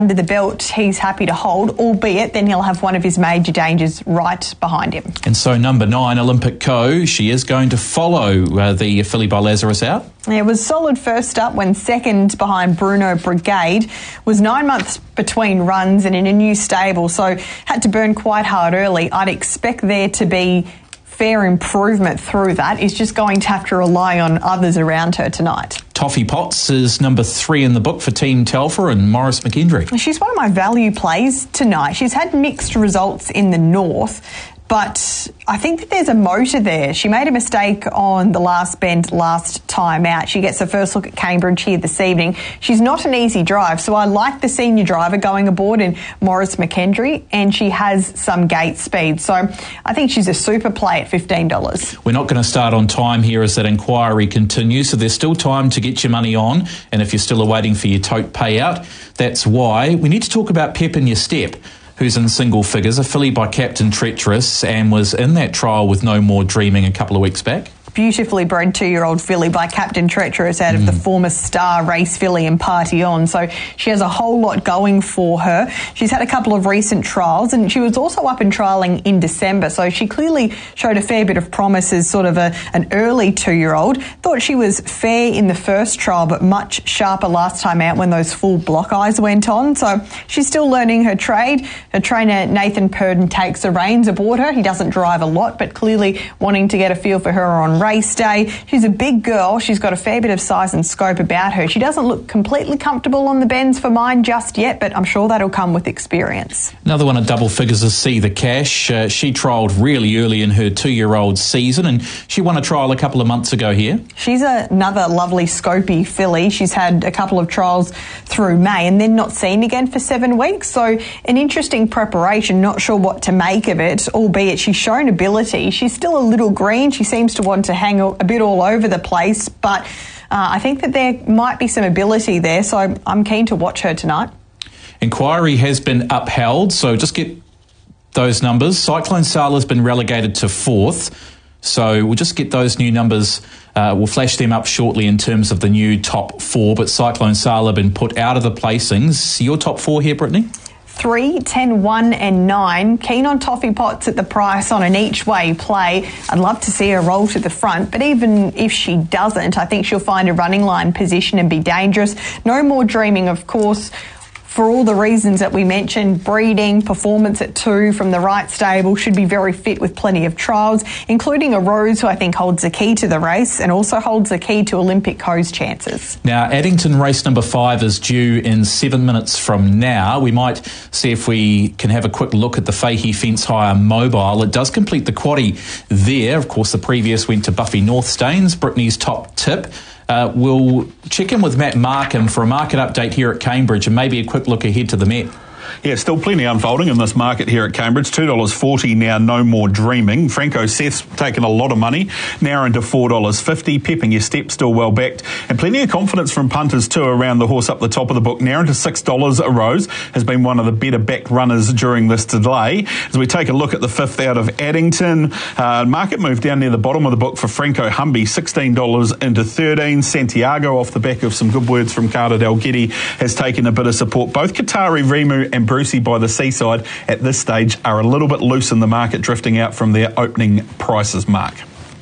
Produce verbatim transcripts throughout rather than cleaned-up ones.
Under the belt, he's happy to hold, albeit then he'll have one of his major dangers right behind him. And so number nine, Olympic Co, she is going to follow uh, the filly by Lazarus out. It was solid first up when second behind Bruno Brigade. Was nine months between runs and in a new stable, so had to burn quite hard early. I'd expect there to be fair improvement through that. Is just going to have to rely on others around her tonight. Toffee Potts is number three in the book for Team Telfer and Maurice McKendry. She's one of my value plays tonight. She's had mixed results in the north, but I think that there's a motor there. She made a mistake on the last bend last time out. She gets her first look at Cambridge here this evening. She's not an easy drive, so I like the senior driver going aboard in Maurice McKendry, and she has some gate speed. So I think she's a super play at fifteen dollars. We're not going to start on time here as that inquiry continues, so there's still time to get your money on, and if you're still awaiting for your tote payout, that's why we need to talk about Pep in Your Step, who's in single figures, a filly by Captain Treacherous, and was in that trial with No More Dreaming a couple of weeks back. Beautifully bred two-year-old filly by Captain Treacherous out of mm. the former Star Race filly and Party On. So she has a whole lot going for her. She's had a couple of recent trials, and she was also up and trialling in December. So she clearly showed a fair bit of promise as sort of a, an early two-year-old. Thought she was fair in the first trial, but much sharper last time out when those full block eyes went on. So she's still learning her trade. Her trainer, Nathan Purden, takes the reins aboard her. He doesn't drive a lot, but clearly wanting to get a feel for her on race day. She's a big girl. She's got a fair bit of size and scope about her. She doesn't look completely comfortable on the bends for mine just yet, but I'm sure that'll come with experience. Another one at double figures is See the Cash. Uh, she trialled really early in her two-year-old season, and she won a trial a couple of months ago here. She's another lovely scopy filly. She's had a couple of trials through May and then not seen again for seven weeks. So an interesting preparation. Not sure what to make of it, albeit she's shown ability. She's still a little green. She seems to want to hang a bit all over the place, but uh, I think that there might be some ability there, so I'm keen to watch her tonight. Inquiry has been upheld, so just get those numbers. Cyclone Sala has been relegated to fourth, so we'll just get those new numbers. Uh, we'll flash them up shortly in terms of the new top four, but Cyclone Sala have been put out of the placings. Your top four here, Brittany? Three, ten, one and nine. Keen on Toffee Potts at the price on an each-way play. I'd love to see her roll to the front, but even if she doesn't, I think she'll find a running line position and be dangerous. No More Dreaming, of course, for all the reasons that we mentioned. Breeding, performance at two from the right stable, should be very fit with plenty of trials, including a Rose who I think holds the key to the race and also holds the key to Olympic Co's chances. Now, Addington race number five is due in seven minutes from now. We might see if we can have a quick look at the Fahey Fence Hire Mobile. It does complete the quaddie there. Of course, the previous went to Buffy Northstains, Brittany's top tip. Uh, we'll check in with Matt Markham for a market update here at Cambridge and maybe a quick look ahead to the Met. Yeah, still plenty unfolding in this market here at Cambridge. two dollars forty now, No More Dreaming. Franco Seth's taken a lot of money, now into four dollars fifty. Pep in Your Step still well backed. And plenty of confidence from punters too around the horse up the top of the book. Now into six dollars a Rose. Has been one of the better backed runners during this delay. As we take a look at the fifth out of Addington, uh, market move down near the bottom of the book for Franco Humby, sixteen dollars into thirteen. Santiago, off the back of some good words from Carter Dalgety, has taken a bit of support. Both Qatari Rimu and Brucey by the Seaside at this stage are a little bit loose in the market, drifting out from their opening prices mark.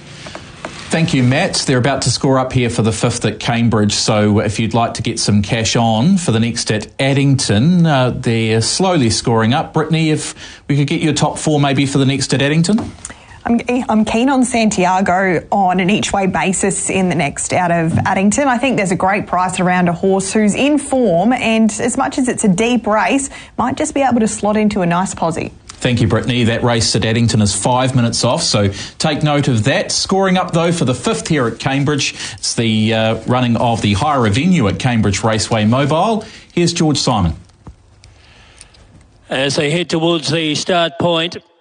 Thank you, Matt. They're about to score up here for the fifth at Cambridge, so if you'd like to get some cash on for the next at Addington, uh, they're slowly scoring up. Brittany, if we could get your top four maybe for the next at Addington? I'm, I'm keen on Santiago on an each-way basis in the next out of Addington. I think there's a great price around a horse who's in form, and as much as it's a deep race, might just be able to slot into a nice posse. Thank you, Brittany. That race at Addington is five minutes off, so take note of that. Scoring up, though, for the fifth here at Cambridge. It's the uh, running of the Higher Avenue at Cambridge Raceway Mobile. Here's George Simon. As they head towards the start point,